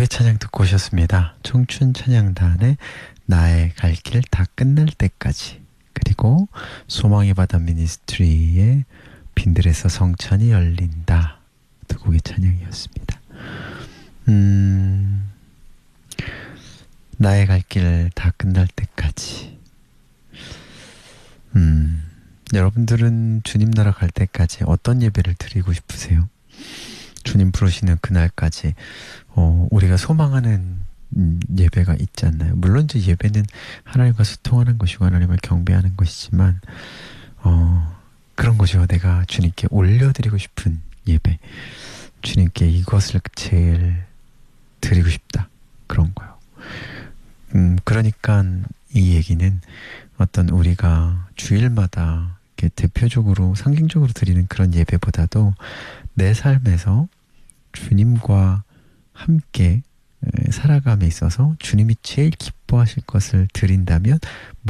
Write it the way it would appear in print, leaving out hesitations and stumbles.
곡의 찬양 듣고 오셨습니다. 청춘 찬양단의 나의 갈 길 다 끝날 때까지, 그리고 소망의 바다 미니스트리의 빈들에서 성천이 열린다, 두 곡의 찬양이었습니다. 나의 갈 길 다 끝날 때까지. 여러분들은 주님 나라 갈 때까지 어떤 예배를 드리고 싶으세요? 주님 부르시는 그날까지 우리가 소망하는 예배가 있지 않나요? 물론 이제 예배는 하나님과 소통하는 것이고 하나님을 경배하는 것이지만 그런 거죠. 내가 주님께 올려드리고 싶은 예배, 주님께 이것을 제일 드리고 싶다, 그런 거요. 그러니까 이 얘기는 어떤 우리가 주일마다 이렇게 대표적으로 상징적으로 드리는 그런 예배보다도 내 삶에서 주님과 함께 살아감에 있어서 주님이 제일 기뻐하실 것을 드린다면